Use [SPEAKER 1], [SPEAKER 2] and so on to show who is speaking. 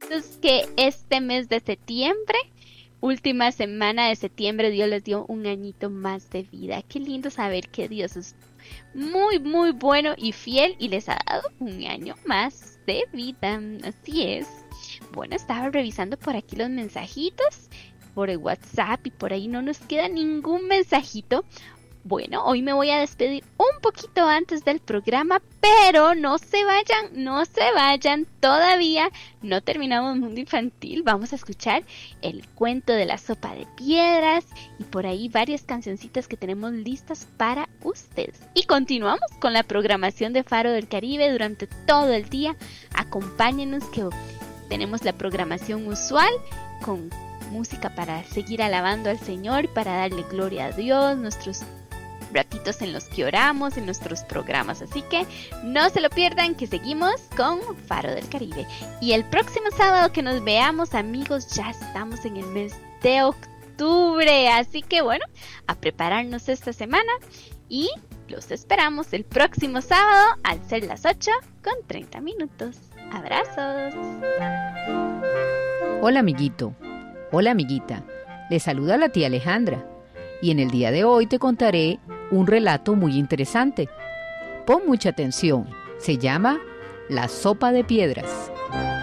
[SPEAKER 1] Es que este mes de septiembre, última semana de septiembre, Dios les dio un añito más de vida. Qué lindo saber que Dios es muy, muy bueno y fiel y les ha dado un año más de vida. Así es. Bueno, estaba revisando por aquí los mensajitos, por el WhatsApp, y por ahí no nos queda ningún mensajito. Bueno, hoy me voy a despedir un poquito antes del programa, pero no se vayan, todavía no terminamos Mundo Infantil. Vamos a escuchar el cuento de la sopa de piedras y por ahí varias cancioncitas que tenemos listas para ustedes. Y continuamos con la programación de Faro del Caribe durante todo el día. Acompáñenos que tenemos la programación usual con música para seguir alabando al Señor, para darle gloria a Dios, nuestros ratitos en los que oramos, en nuestros programas. Así que no se lo pierdan, que seguimos con Faro del Caribe. Y el próximo sábado que nos veamos, amigos, ya estamos en el mes de octubre. Así que bueno, a prepararnos esta semana y los esperamos el próximo sábado al ser las 8:30. Abrazos.
[SPEAKER 2] Hola amiguito, hola amiguita, les saluda la tía Alejandra y en el día de hoy te contaré un relato muy interesante. Pon mucha atención, se llama La sopa de piedras.